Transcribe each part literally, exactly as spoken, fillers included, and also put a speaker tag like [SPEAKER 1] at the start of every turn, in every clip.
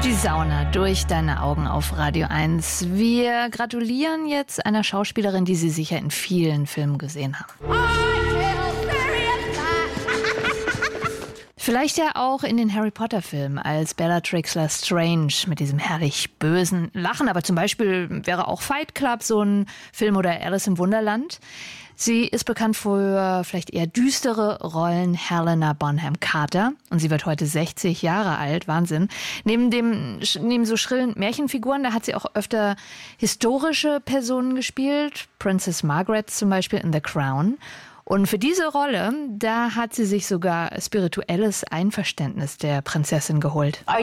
[SPEAKER 1] Die Sauna durch deine Augen auf Radio eins. Wir gratulieren jetzt einer Schauspielerin, die Sie sicher in vielen Filmen gesehen haben. Vielleicht ja auch in den Harry Potter-Filmen als Bellatrix Lestrange mit diesem herrlich bösen Lachen. Aber zum Beispiel wäre auch Fight Club so ein Film oder Alice im Wunderland. Sie ist bekannt für vielleicht eher düstere Rollen, Helena Bonham Carter. Und sie wird heute sechzig Jahre alt. Wahnsinn. Neben dem, neben so schrillen Märchenfiguren, da hat sie auch öfter historische Personen gespielt. Princess Margaret zum Beispiel in The Crown. Und für diese Rolle, da hat sie sich sogar spirituelles Einverständnis der Prinzessin geholt.
[SPEAKER 2] Ja,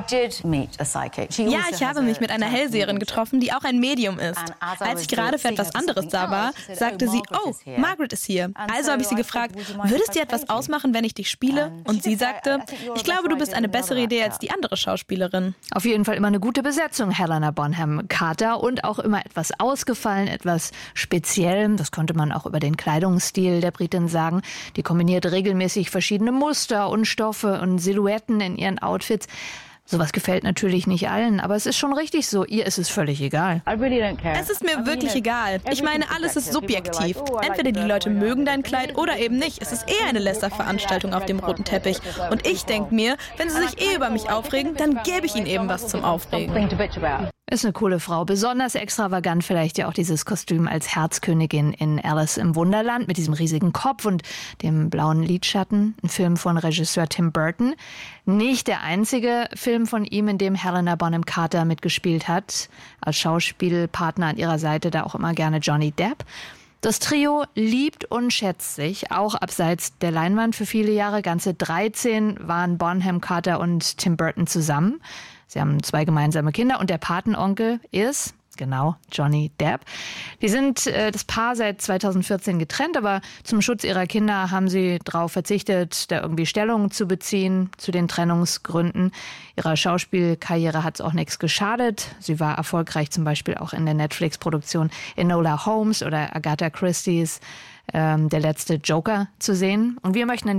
[SPEAKER 2] ich habe mich mit einer Hellseherin getroffen, die auch ein Medium ist. Als ich gerade für etwas anderes da war, sagte sie, oh, Margaret ist hier. Also habe ich sie gefragt, würde es dir etwas ausmachen, wenn ich dich spiele? Und sie sagte, ich glaube, du bist eine bessere Idee als die andere Schauspielerin.
[SPEAKER 1] Auf jeden Fall immer eine gute Besetzung, Helena Bonham Carter. Und auch immer etwas ausgefallen, etwas speziell. Das konnte man auch über den Kleidungsstil der Briten sagen. Die kombiniert regelmäßig verschiedene Muster und Stoffe und Silhouetten in ihren Outfits. Sowas gefällt natürlich nicht allen, aber es ist schon richtig so. Ihr ist es völlig egal.
[SPEAKER 2] Es ist mir wirklich egal. Ich meine, alles ist subjektiv. Entweder die Leute mögen dein Kleid oder eben nicht. Es ist eher eine Lästerveranstaltung auf dem roten Teppich. Und ich denke mir, wenn sie sich eh über mich aufregen, dann gebe ich ihnen eben was zum Aufregen.
[SPEAKER 1] Ist eine coole Frau. Besonders extravagant vielleicht ja auch dieses Kostüm als Herzkönigin in Alice im Wunderland mit diesem riesigen Kopf und dem blauen Lidschatten. Ein Film von Regisseur Tim Burton. Nicht der einzige Film von ihm, in dem Helena Bonham Carter mitgespielt hat. Als Schauspielpartner an ihrer Seite da auch immer gerne Johnny Depp. Das Trio liebt und schätzt sich, auch abseits der Leinwand für viele Jahre. Ganze dreizehn waren Bonham Carter und Tim Burton zusammen. Sie haben zwei gemeinsame Kinder und der Patenonkel ist, genau, Johnny Depp. Die sind äh, das Paar seit zweitausendvierzehn getrennt, aber zum Schutz ihrer Kinder haben sie darauf verzichtet, da irgendwie Stellung zu beziehen zu den Trennungsgründen. Ihrer Schauspielkarriere hat es auch nichts geschadet. Sie war erfolgreich zum Beispiel auch in der Netflix-Produktion Enola Holmes oder Agatha Christie's ähm, Der letzte Joker zu sehen. Und wir möchten